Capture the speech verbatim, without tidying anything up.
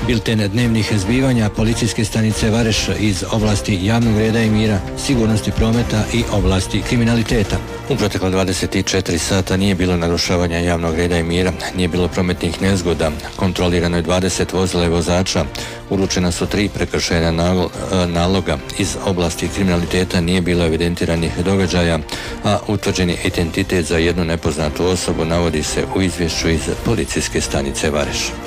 Bilten dnevnih zbivanja policijske stanice Vareš iz oblasti javnog reda i mira, sigurnosti prometa i oblasti kriminaliteta. U protekla dvadeset četiri sata nije bilo narušavanja javnog reda i mira, nije bilo prometnih nezgoda, kontrolirano je dvadeset vozila i vozača, uručena su tri prekršajna naloga, iz oblasti kriminaliteta nije bilo evidentiranih događaja, a utvrđeni identitet za jednu nepoznatu osobu navodi se u izvješću iz policijske stanice Vareš.